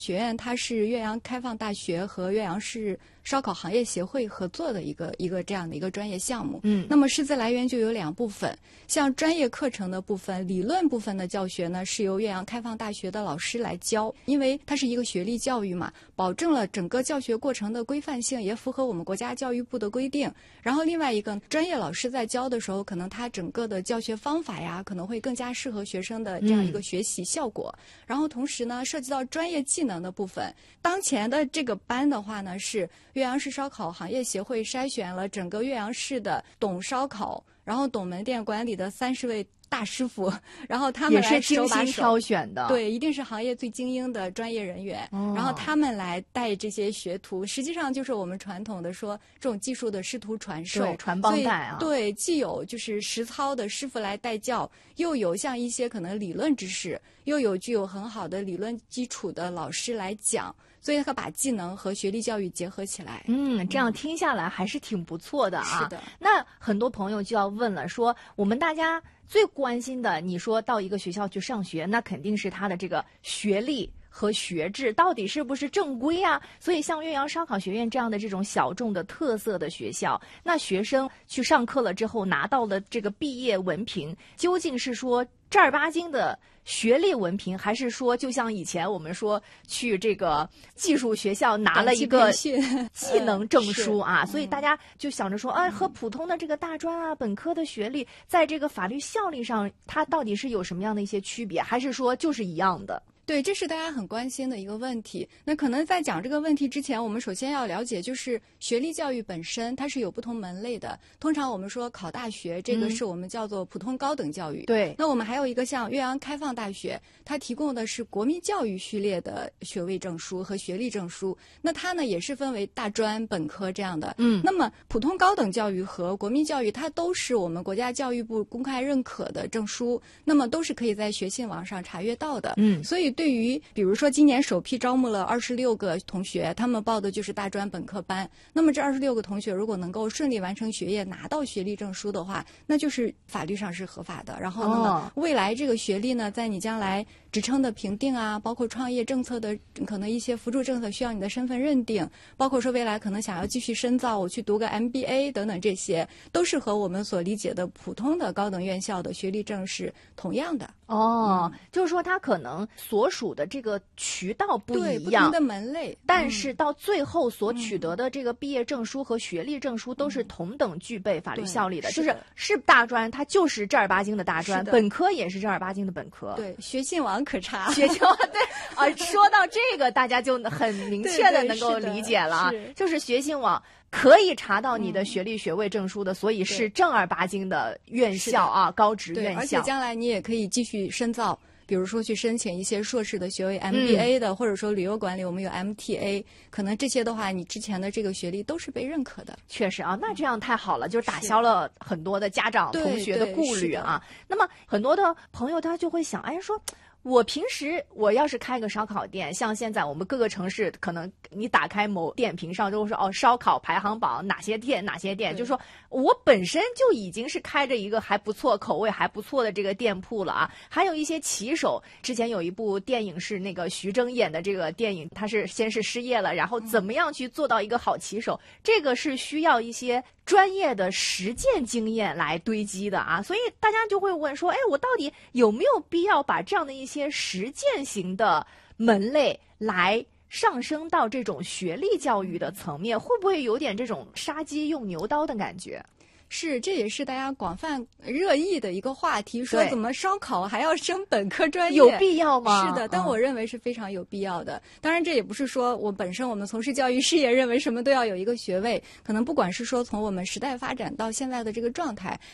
学院它是岳阳开放大学和岳阳市烧烤行业协会合作的一个这样的一个专业项目。那么师资来源就有2部分，像专业课程的部分、理论部分的教学呢，是由岳阳开放大学的老师来教，因为它是一个学历教育嘛，保证了整个教学过程的规范性，也符合我们国家教育部的规定。然后另外一个专业老师在教的时候，可能他整个的教学方法呀，可能会更加适合学生的这样一个学习效果。然后同时呢，涉及到专业技能的部分，当前的这个班的话呢，是岳阳市烧烤行业协会筛选了整个岳阳市的懂烧烤，然后懂门店管理的30位大师傅，然后他们来也是精心挑选的， 对，一定是行业最精英的专业人员，然后他们来带这些学徒，实际上就是我们传统的说这种技术的师徒传授， 对，传帮带啊， 对，既有就是实操的师傅来带教，又有像一些可能理论知识，又有具有很好的理论基础的老师来讲。所以他把技能和学历教育结合起来， 这样听下来还是挺不错的啊。 是的。 那很多朋友就要问了，说我们大家最关心的，你说到一个学校去上学，那肯定是他的这个学历和学制到底是不是正规啊？所以像岳阳烧烤学院这样的这种小众的特色的学校，那学生去上课了之后拿到了这个毕业文凭，究竟是说正儿八经的学历文凭，还是说就像以前我们说去这个技术学校拿了一个技能证书啊？所以大家就想着说，和普通的这个大专啊、本科的学历，在这个法律效力上，它到底是有什么样的一些区别，还是说就是一样的？ 对，这是大家很关心的一个问题。那可能在讲这个问题之前，我们首先要了解，就是学历教育本身它是有不同门类的。通常我们说考大学，这个是我们叫做普通高等教育。 对。 那我们还有一个像岳阳开放大学，它提供的是国民教育序列的学位证书和学历证书。那它呢也是分为大专、本科这样的。那么普通高等教育和国民教育，它都是我们国家教育部公开认可的证书，那么都是可以在学信网上查阅到的。所以对于比如说今年首批招募了26个同学，他们报的就是大专本科班，那么这26个同学如果能够顺利完成学业，拿到学历证书的话，那就是法律上是合法的。然后呢，未来这个学历呢，在你将来职称的评定啊，包括创业政策的可能一些辅助政策需要你的身份认定，包括说未来可能想要继续深造，我去读个 MBA 等等，这些都是和我们所理解的普通的高等院校的学历证是同样的。 就是说它可能所属的这个渠道不一样， 对，不同的门类， 但是到最后所取得的这个毕业证书和学历证书都是同等具备法律效力的。就是大专，它就是正儿八经的大专，本科也是正儿八经的本科。 对，学信网可查。 学信网对说到这个，大家就很明确的能够理解了啊，就是学信网可以查到你的学历学位证书的，所以是正儿八经的院校啊，高职院校。 而且将来你也可以继续深造，比如说去申请一些硕士的学位 MBA 的，或者说旅游管理我们有 MTA， 可能这些的话你之前的这个学历都是被认可的。 确实啊，那这样太好了，就打消了很多的家长同学的顾虑啊。那么很多的朋友他就会想，说我平时我要是开个烧烤店，像现在我们各个城市可能你打开某点评上都说烧烤排行榜哪些店，就是说我本身就已经是开着一个还不错口味还不错的这个店铺了啊。还有一些骑手，之前有一部电影是那个徐峥演的这个电影，他是先是失业了，然后怎么样去做到一个好骑手，这个是需要一些专业的实践经验来堆积的啊。所以大家就会问说，我到底有没有必要把这样的一些实践型的门类来上升到这种学历教育的层面，会不会有点这种杀鸡用牛刀的感觉？ 是，这也是大家广泛热议的一个话题，说怎么烧烤还要升本科专业， 有必要吗？ 是的，但我认为是非常有必要的。当然这也不是说我们从事教育事业认为什么都要有一个学位，可能不管是说从我们时代发展到现在的这个状态，